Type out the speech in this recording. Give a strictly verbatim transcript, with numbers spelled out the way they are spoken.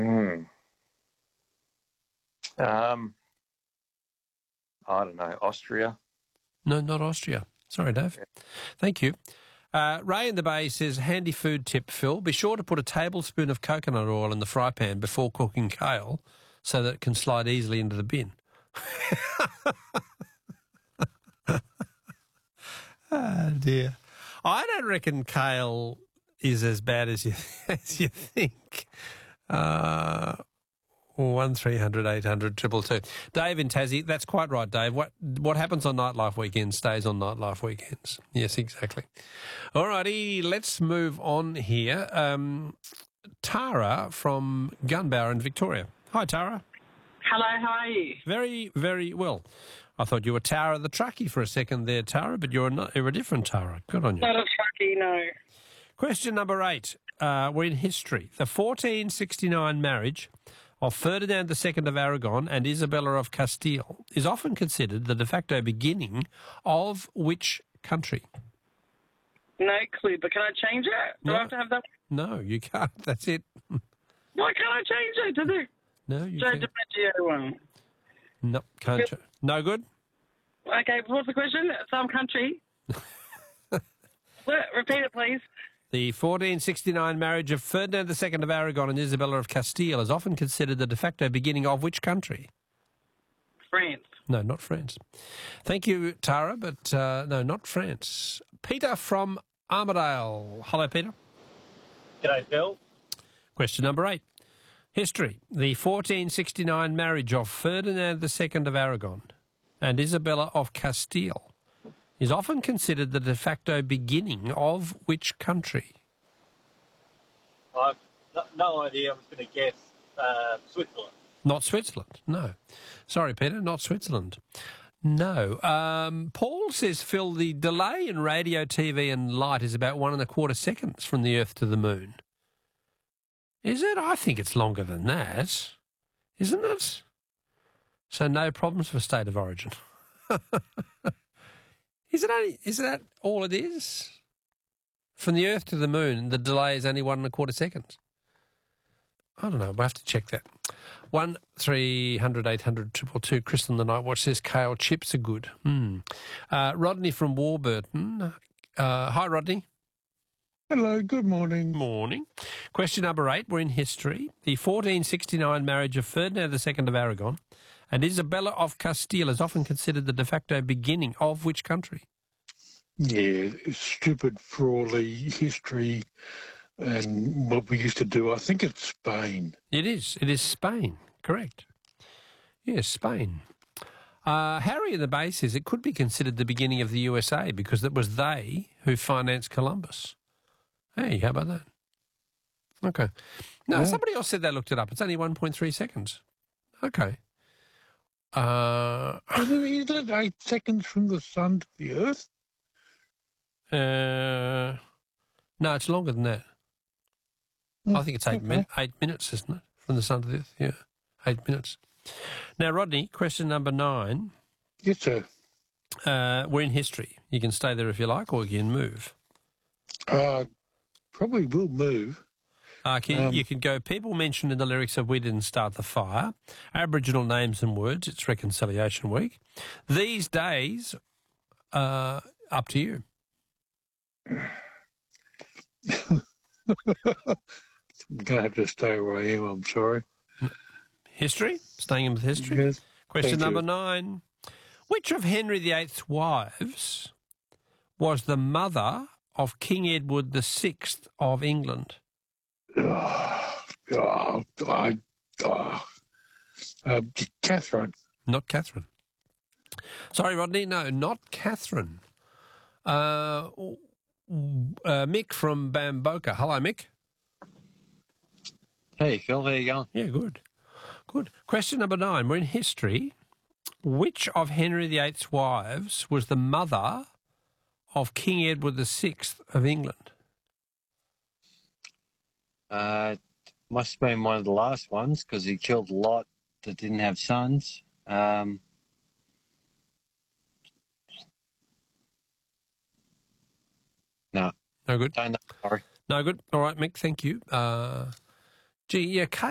Hmm. Um, I don't know, Austria? No, not Austria. Sorry, Dave. Yeah. Thank you. Uh, Ray in the Bay says, handy food tip, Phil. Be sure to put a tablespoon of coconut oil in the fry pan before cooking kale so that it can slide easily into the bin. Oh, dear. I don't reckon kale is as bad as you, as you think. Uh, one three hundred eight hundred two two two. Dave in Tassie, that's quite right, Dave. What what happens on nightlife weekends stays on nightlife weekends. Yes, exactly. All righty, let's move on here. Um, Tara from Gunbower in Victoria. Hi, Tara. Hello, how are you? Very, very well. I thought you were Tara the truckie for a second there, Tara, but you're not, you're a different Tara. Good on you. Not a truckie, no. Question number eight. Uh, we're in history. The fourteen sixty-nine marriage of Ferdinand the Second of Aragon and Isabella of Castile is often considered the de facto beginning of which country? No clue, but can I change it? Do No. I have to have that? No, you can't. That's it. Why can't I change it to the No, you Joe can't. DiMaggio one? No, can't. ch- No good? Okay, what's the question? Some country. What? Repeat it, please. The fourteen sixty-nine marriage of Ferdinand the Second of Aragon and Isabella of Castile is often considered the de facto beginning of which country? France. No, not France. Thank you, Tara, but uh, no, not France. Peter from Armidale. Hello, Peter. G'day, Phil. Question number eight. History. The fourteen sixty-nine marriage of Ferdinand the Second of Aragon and Isabella of Castile is often considered the de facto beginning of which country? I've no, no idea. I was going to guess uh, Switzerland. Not Switzerland, no. Sorry, Peter, not Switzerland. No. Um, Paul says, Phil, the delay in radio, T V and light is about one and a quarter seconds from the Earth to the Moon. Is it? I think it's longer than that, isn't it? So no problems for State of Origin. Is it only, is that all it is? From the Earth to the Moon, the delay is only one and a quarter seconds. I don't know. We'll have to check that. One three hundred eight hundred triple two. Crystal in the Night Watch says kale chips are good. Hmm. Uh, Rodney from Warburton. Uh, hi, Rodney. Hello, good morning. Morning. Question number eight. We're in history. The fourteen sixty-nine marriage of Ferdinand the Second of Aragon and Isabella of Castile is often considered the de facto beginning of which country? Yeah, stupid, frawly history and what we used to do. I think it's Spain. It is. It is Spain. Correct. Yes, Spain. Uh, Harry in the Bay says it could be considered the beginning of the U S A because it was they who financed Columbus. Hey, how about that? Okay. No, Yeah. somebody else said they looked it up. It's only one point three seconds. Okay. Uh, Isn't it eight seconds from the sun to the earth? uh, no, it's longer than that. I think it's eight, Okay. min- eight minutes, isn't it, from the sun to the earth? Yeah, eight minutes. Now, Rodney, question number nine. Yes, sir. Uh, we're in history. You can stay there if you like, or you can move. Uh, probably will move. Uh, can, Um, you can go, people mentioned in the lyrics of We Didn't Start the Fire, Aboriginal names and words, it's Reconciliation Week. These days, uh, up to you. I'm going to have to stay where I am, I'm sorry. History? Staying in with history? Yes. Question Thank number you. nine. Which of Henry the Eighth's wives was the mother of King Edward the Sixth of England? Oh, oh, I, oh. Uh, Catherine. Not Catherine. Sorry, Rodney. No, not Catherine. Uh, uh, Mick from Bamboka. Hello, Mick. Hey, Phil, how you going? Yeah, good. Good. Question number nine. We're in history. Which of Henry the Eighth's wives was the mother of King Edward the Sixth of England? Uh, must have been one of the last ones because he killed a lot that didn't have sons. Um, no, No good. don't know. Sorry. No good. All right, Mick. Thank you. Uh, gee, yeah,